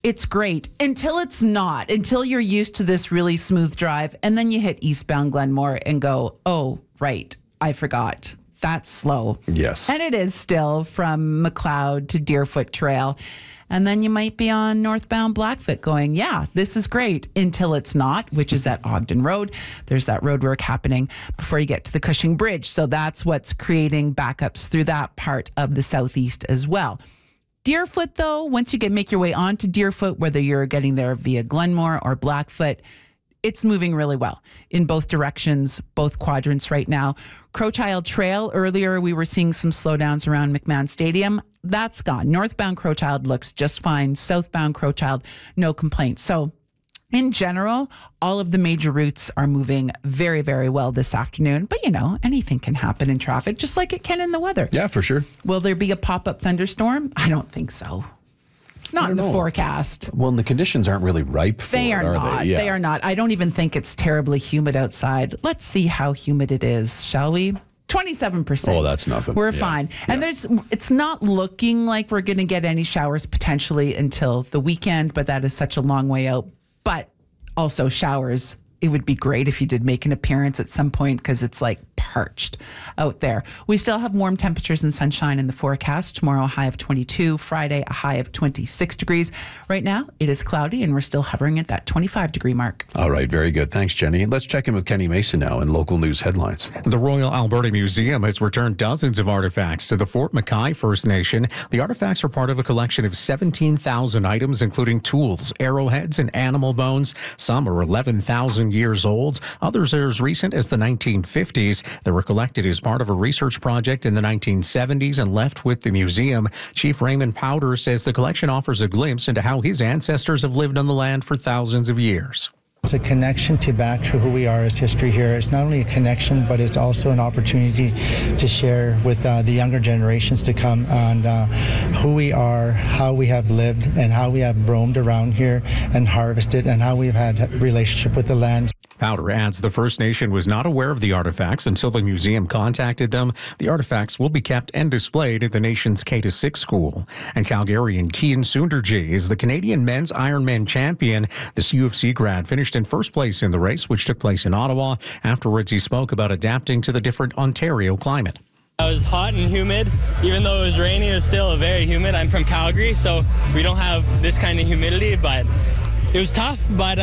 It's great until it's not, until you're used to this really smooth drive. And then you hit eastbound Glenmore and go, oh, right, I forgot. That's slow. Yes. And it is still from McLeod to Deerfoot Trail. And then you might be on northbound Blackfoot going, yeah, this is great until it's not, which is at Ogden Road. There's that road work happening before you get to the Cushing Bridge. So that's what's creating backups through that part of the southeast as well. Deerfoot, though, once you make your way onto Deerfoot, whether you're getting there via Glenmore or Blackfoot, it's moving really well in both directions, both quadrants right now. Crowchild Trail, earlier we were seeing some slowdowns around McMahon Stadium. That's gone. Northbound Crowchild looks just fine. Southbound Crowchild, no complaints. So in general, all of the major routes are moving very, very well this afternoon. But, anything can happen in traffic, just like it can in the weather. Yeah, for sure. Will there be a pop-up thunderstorm? I don't think so. It's not in the forecast. Well, and the conditions aren't really ripe for They it, are not. they? Yeah. They are not. I don't even think it's terribly humid outside. Let's see how humid it is, shall we? 27%. Oh, that's nothing. We're Yeah. fine. Yeah. And it's not looking like we're going to get any showers potentially until the weekend, but that is such a long way out. But also showers, it would be great if you did make an appearance at some point because it's like parched out there. We still have warm temperatures and sunshine in the forecast. Tomorrow, a high of 22. Friday, a high of 26 degrees. Right now, it is cloudy and we're still hovering at that 25-degree mark. All right, very good. Thanks, Jenny. Let's check in with Kenny Mason now in local news headlines. The Royal Alberta Museum has returned dozens of artifacts to the Fort McKay First Nation. The artifacts are part of a collection of 17,000 items, including tools, arrowheads, and animal bones. Some are 11,000 years old. Others are as recent as the 1950s. They were collected as part of a research project in the 1970s and left with the museum. Chief Raymond Powder says the collection offers a glimpse into how his ancestors have lived on the land for thousands of years. It's a connection to back to who we are as history here. It's not only a connection, but it's also an opportunity to share with the younger generations to come on who we are, how we have lived, and how we have roamed around here and harvested, and how we've had a relationship with the land. Powder adds the First Nation was not aware of the artifacts until the museum contacted them. The artifacts will be kept and displayed at the nation's K-6 school. And Calgarian Kian Sundarji is the Canadian men's Ironman champion. This UFC grad finished in first place in the race, which took place in Ottawa. Afterwards, he spoke about adapting to the different Ontario climate. It was hot and humid. Even though it was rainy, it was still very humid. I'm from Calgary, so we don't have this kind of humidity, but it was tough, but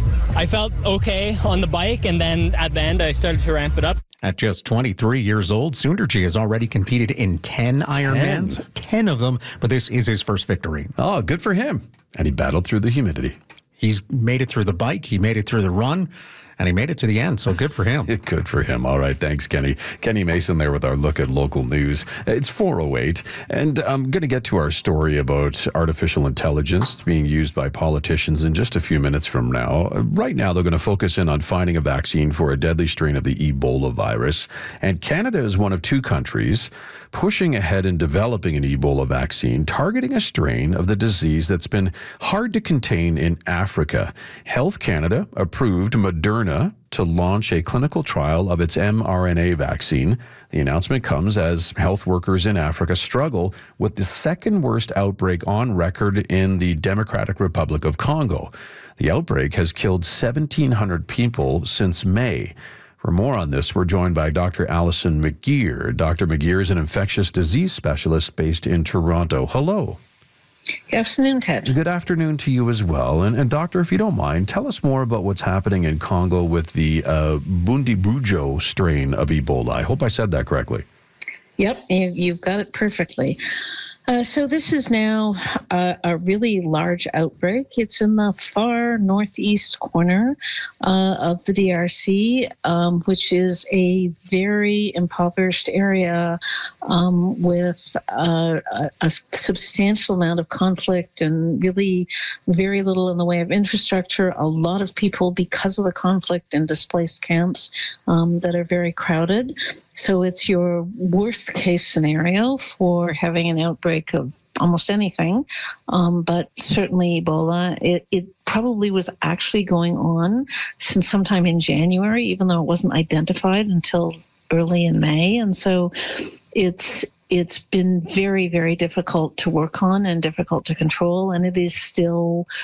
I felt okay on the bike, and then at the end, I started to ramp it up. At just 23 years old, Sundarji has already competed in 10 Ironmans, 10 of them, but this is his first victory. Oh, good for him. And he battled through the humidity. He's made it through the bike, he made it through the run, and he made it to the end, so good for him. Good for him. All right, thanks, Kenny. Kenny Mason there with our look at local news. It's 4:08, and I'm going to get to our story about artificial intelligence being used by politicians in just a few minutes from now. Right now, they're going to focus in on finding a vaccine for a deadly strain of the Ebola virus, and Canada is one of two countries pushing ahead in developing an Ebola vaccine targeting a strain of the disease that's been hard to contain in Africa. Health Canada approved Moderna to launch a clinical trial of its mRNA vaccine. The announcement comes as health workers in Africa struggle with the second worst outbreak on record in the Democratic Republic of Congo. The outbreak has killed 1,700 people since May. For more on this, we're joined by Dr. Alison McGeer. Dr. McGeer is an infectious disease specialist based in Toronto. Hello. Good afternoon, Ted. Good afternoon to you as well. And Doctor, if you don't mind, tell us more about what's happening in Congo with the Bundibugyo strain of Ebola. I hope I said that correctly. Yep, you've got it perfectly. So this is now a really large outbreak. It's in the far northeast corner of the DRC, which is a very impoverished area with a substantial amount of conflict and really very little in the way of infrastructure. A lot of people, because of the conflict, in displaced camps that are very crowded. So it's your worst case scenario for having an outbreak of almost anything, but certainly Ebola. It probably was actually going on since sometime in January, even though it wasn't identified until early in May. And so it's it's been very, very difficult to work on and difficult to control, and it is still